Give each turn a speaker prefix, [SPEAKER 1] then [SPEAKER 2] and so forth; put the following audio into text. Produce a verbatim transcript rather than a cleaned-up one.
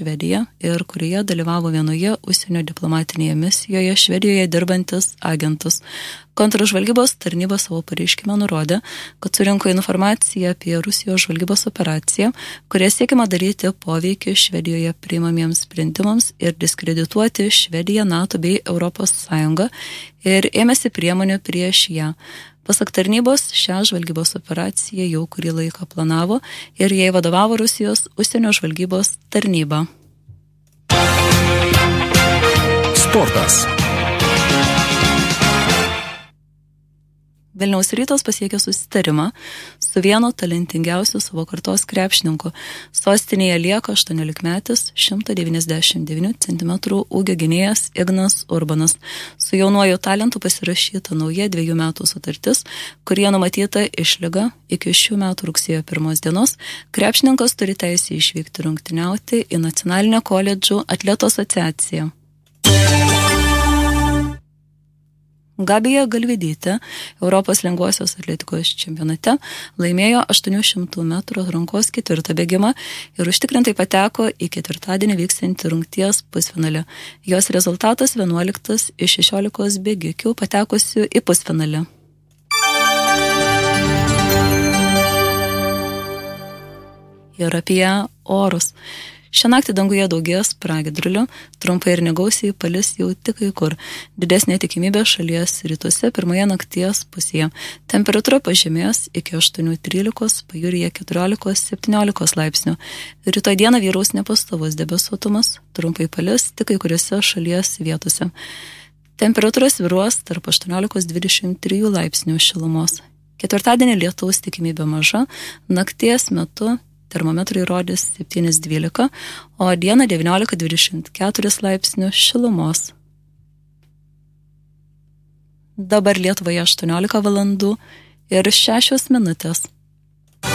[SPEAKER 1] Švediją ir kurioje dalyvavo vienoje užsienio diplomatinėje misijoje Švedijoje dirbantis agentus. Kontržvalgybos tarnyba savo pareiškime nurodė, kad surinko informaciją apie Rusijos žvalgybos operaciją, kuria siekiama daryti poveikį Švedijoje priimamiems sprendimams ir diskredituoti Švediją, NATO bei Europos Sąjungą ir ėmėsi priemonių prieš ją. Pasak tarnybos, šią žvalgybos operaciją jau kurį laiką planavo ir jai vadovavo Rusijos užsienio žvalgybos tarnyba.
[SPEAKER 2] Sportas.
[SPEAKER 1] Vilniaus Rytas pasiekė susitarimą su vienu talentingiausiu savo kartos krepšininku. Sostinėje lieka aštuoniolikmetis šimto devyniasdešimt devynių centimetrų ūgio gynėjas Ignas Urbanas. Su jaunuoju talentu pasirašyta nauja dviejų metų sutartis, kurie numatyta išlyga iki šių metų rugsėjo pirmos dienos. Krepšininkas turi teisę išvykti rungtyniauti į nacionalinę koledžų atletų asociaciją. Gabija Galvydytė Europos lengvosios atletikos čempionate laimėjo aštuonių šimtų metrų atrankos ketvirtą bėgimą ir užtikrintai pateko į ketvirtadienį vyksiantį rungties pusfinalį. Jos rezultatas vienuoliktas iš šešiolikos bėgikių patekusių į pusfinalį. Ir apie orus. Šią naktį danguje daugės pragiedrulių, trumpai ir negausiai palis jau tik kai kur. Didesnė tikimybė šalies rytuose pirmoje nakties pusėje. Temperatūra pažemės iki aštuonių trylikos, pajūryje keturiolikos septyniolikos laipsnių. Rytoj dieną vyraus nepastovus debesuotumas, trumpai palis tik kai kuriuose šalies vietose. Temperatūra svyruos tarp aštuoniolikos dvidešimt trijų laipsnių šilumos. Ketvirtadienį lietaus tikimybė maža, nakties metu termometrai rodys septyni dvylika, o dieną devyniolika dvidešimt keturi laipsnių šilumos. Dabar Lietuvoje aštuoniolika valandų ir šešios minutės.